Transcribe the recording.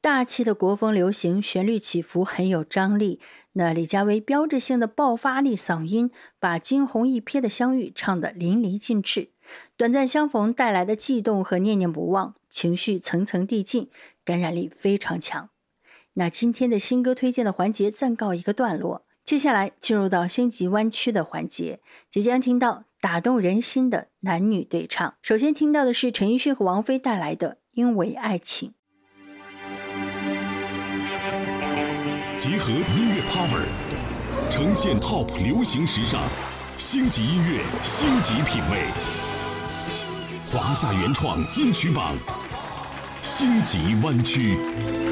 大气的国风流行，旋律起伏很有张力。那李佳薇标志性的爆发力嗓音，把惊鸿一瞥的相遇唱得淋漓尽致。短暂相逢带来的悸动和念念不忘，情绪层层递进，感染力非常强。那今天的新歌推荐的环节暂告一个段落，接下来进入到星级湾区的环节，即将听到打动人心的男女对唱。首先听到的是陈奕迅和王菲带来的《因为爱情》。 结合音乐 power， 呈现 TOP 流行时尚，星级音乐，星级品味。华夏原创金曲榜，星级湾区。